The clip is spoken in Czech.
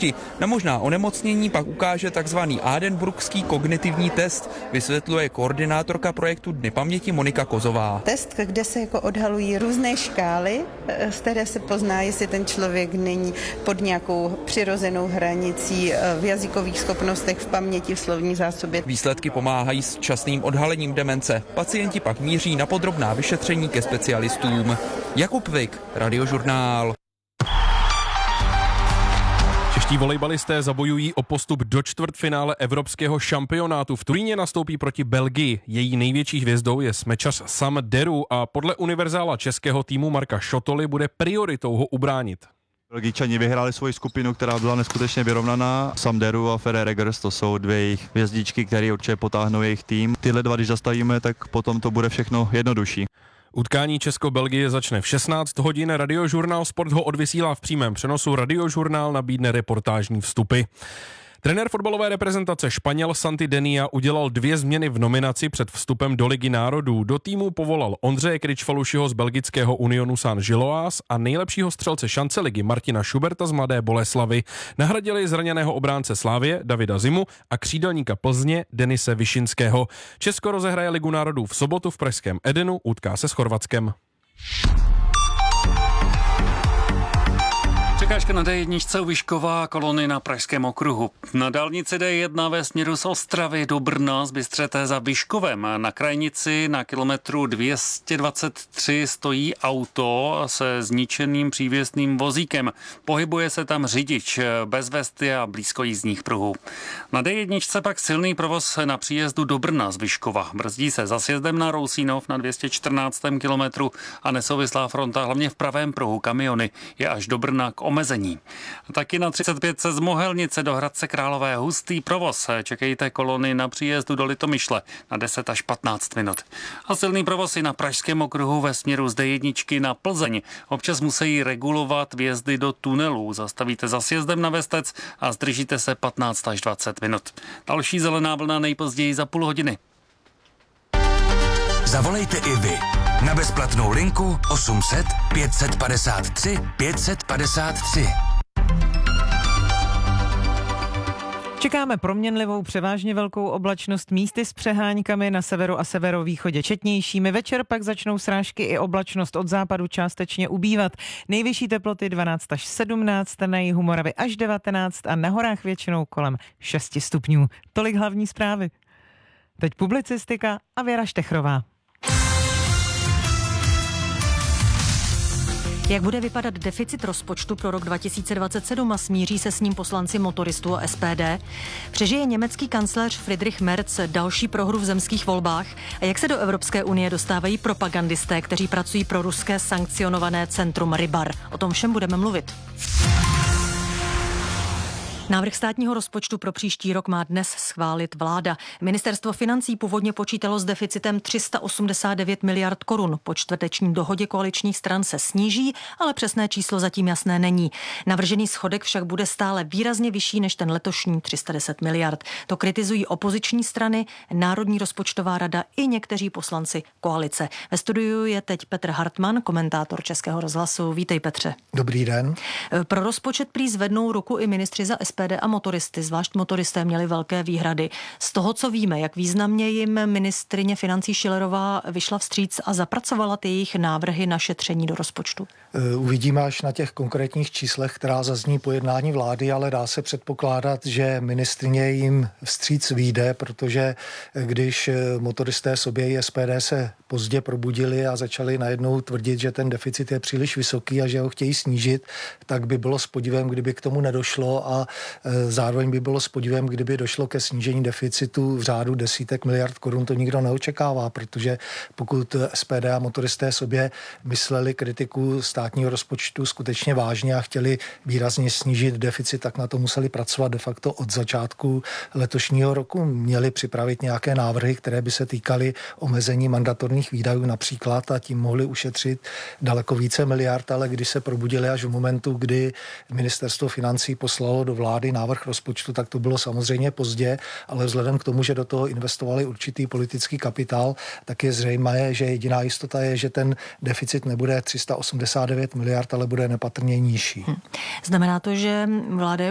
Na možná onemocnění pak ukáže takzvaný Aadenburgský kognitivní test, vysvětluje koordinátorka projektu Dny paměti Monika Kozová. Test, kde se odhalují různé škály, z které se pozná, jestli ten člověk není pod nějakou přirozenou hranicí v jazykových schopnostech, v paměti, v slovní zásobě. Výsledky pomáhají s časným odhalením demence. Pacienti pak míří na podrobná vyšetření ke specialistům. Jakub Vik, Radiožurnál. Čeští volejbalisté zabojují o postup do čtvrtfinále evropského šampionátu. V Turíně nastoupí proti Belgii. Její největší hvězdou je smečař Sam Deru a podle univerzála českého týmu Marka Šotoly bude prioritou ho ubránit. Belgičani vyhráli svoji skupinu, která byla neskutečně vyrovnaná. Sam Deru a Fede Regers, to jsou dvě jejich hvězdičky, které určitě potáhnou jejich tým. Tyhle dva, když zastavíme, tak potom to bude všechno jednodušší. Utkání Česko-Belgie začne v 16 hodin. Radiožurnál Sport ho odvysílá v přímém přenosu. Radiožurnál nabídne reportážní vstupy. Trenér fotbalové reprezentace Španěl Santi Denia udělal 2 změny v nominaci před vstupem do Ligy národů. Do týmu povolal Ondřeje Kričfalušiho z belgického Unionu Saint-Gilloise a nejlepšího střelce šance ligy Martina Schuberta z Mladé Boleslavi. Nahradili zraněného obránce Slávie Davida Zimu a křídelníka Plzně Denise Višinského. Česko rozehraje Ligu národů v sobotu v pražském Edenu, utká se s Chorvatskem. Překážka na D1 u Vyškova, kolony na Pražském okruhu. Na dálnici D1 ve směru z Ostravy do Brna z Bystřete za Vyškovem. Na krajnici na kilometru 223 stojí auto se zničeným přívěsným vozíkem. Pohybuje se tam řidič bez vesty a blízko jízdních pruhů. Na D1 pak silný provoz na příjezdu do Brna z Vyškova. Brzdí se za sjezdem na Rousínov na 214. kilometru a nesouvislá fronta hlavně v pravém pruhu kamiony je až do Brna k omezení. Taky na 35 z Mohelnice do Hradce Králové hustý provoz. Čekejte kolony na příjezdu do Litomyšle na 10 až 15 minut. A silný provoz i na Pražském okruhu ve směru z D1 na Plzeň. Občas musí regulovat vjezdy do tunelů. Zastavíte za sjezdem na Vestec a zdržíte se 15 až 20 minut. Další zelená vlna nejpozději za půl hodiny. Zavolejte i vy na bezplatnou linku 800 553 553. Čekáme proměnlivou, převážně velkou oblačnost, místy s přeháňkami na severu a severovýchodě četnějšími. Večer pak začnou srážky i oblačnost od západu částečně ubývat. Nejvyšší teploty 12 až 17, na jihu Moravy až 19 a na horách většinou kolem 6 stupňů. Tolik hlavní zprávy. Teď publicistika a Věra Štechrová. Jak bude vypadat deficit rozpočtu pro rok 2027 a smíří se s ním poslanci Motoristů a SPD? Přežije německý kancléř Friedrich Merz další prohru v zemských volbách? A jak se do Evropské unie dostávají propagandisté, kteří pracují pro ruské sankcionované centrum Rybar? O tom všem budeme mluvit. Návrh státního rozpočtu pro příští rok má dnes schválit vláda. Ministerstvo financí původně počítalo s deficitem 389 miliard korun. Po čtvrteční dohodě koaličních stran se sníží, ale přesné číslo zatím jasné není. Navržený schodek však bude stále výrazně vyšší než ten letošní 310 miliard. To kritizují opoziční strany, Národní rozpočtová rada i někteří poslanci koalice. Ve studiu je teď Petr Hartmann, komentátor Českého rozhlasu. Vítej, Petře. Dobrý den. Pro rozpočet prý zvednou ruku i ministři za SPD a motoristy, zvlášť motoristé měli velké výhrady. Z toho, co víme, jak významně jim ministryně financí Schillerová vyšla vstříc a zapracovala ty jejich návrhy na šetření do rozpočtu? Uvidíme až na těch konkrétních číslech, která zazní po jednání vlády, ale dá se předpokládat, že ministryně jim vstříc vyjde, protože když motoristé sobě i SPD se pozdě probudili a začali najednou tvrdit, že ten deficit je příliš vysoký a že ho chtějí snížit, tak by bylo s podivem, kdyby k tomu nedošlo a zároveň by bylo s podivem, kdyby došlo ke snížení deficitu v řádu desítek miliard korun. To nikdo neočekává, protože pokud SPD a motoristé sobě mysleli kritiku státního rozpočtu skutečně vážně a chtěli výrazně snížit deficit, tak na to museli pracovat de facto od začátku letošního roku. Měli připravit nějaké návrhy, které by se týkaly omezení mandatorních výdajů například a tím mohli ušetřit daleko více miliard, ale když se probudili až v momentu, kdy ministerstvo financí poslalo do vlády návrh rozpočtu, tak to bylo samozřejmě pozdě, ale vzhledem k tomu, že do toho investovali určitý politický kapitál, tak je zřejmé, že jediná jistota je, že ten deficit nebude 389 miliard, ale bude nepatrně nižší. Znamená to, že vláda je